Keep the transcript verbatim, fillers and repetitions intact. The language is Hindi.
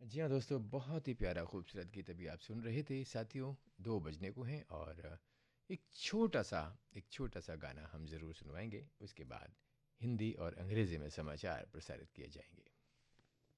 जी हाँ दोस्तों, बहुत ही प्यारा खूबसूरत गीत अभी आप सुन रहे थे। साथियों, दो बजने को हैं और एक छोटा-सा एक छोटा-सा गाना हम ज़रूर सुनवाएँगे। उसके बाद हिंदी और अंग्रेज़ी में समाचार प्रसारित किए जाएँगे।